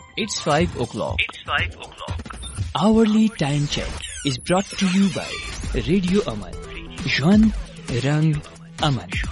It's 5 o'clock. Hourly time check is brought to you by Radio Aman. Juan Rang Aman.